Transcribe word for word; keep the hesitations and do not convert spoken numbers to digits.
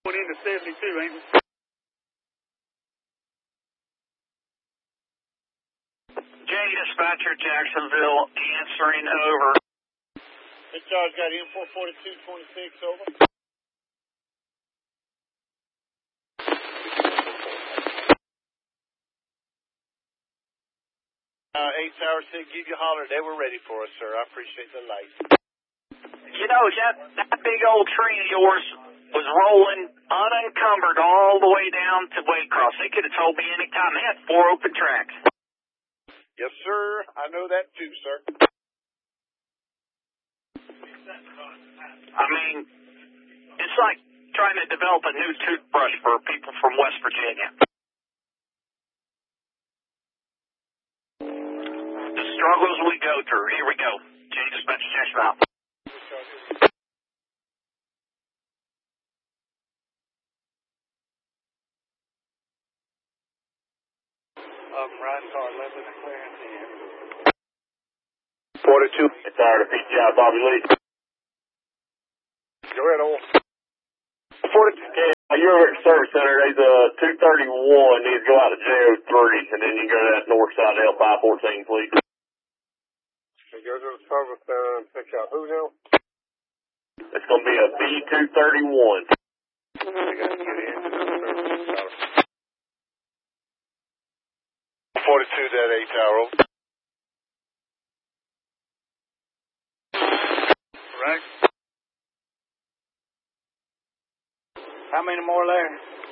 Going into seventy-two, ain't it? J Dispatcher, Jacksonville, answering over. Discharge got in four forty-two twenty-six, over. Uh, eight Tower said, give you a holler. They were ready for us, sir. I appreciate the light. You know, that, that big old tree of yours was rolling unencumbered all the way down to Waycross. They could have told me any time. They had four open tracks. Yes, sir. I know that too, sir. I mean, it's like trying to develop a new toothbrush for people from West Virginia. The struggles we go through. Here we go. J Dispatcher, Jacksonville. Um, right car, level clearance in. forty-two. It's out of P T I, Bobby Lee. Go ahead, Oil. forty-two. Yeah, you're over at the service center. There's a two thirty-one. Needs to go out to J O three, and then you go to that north side of L five fourteen, please. Okay, go to the service center and pick up. Who now? It's going to be a B two thirty-one. I got to get in. forty-two, that eight Tower. Right. How many more there?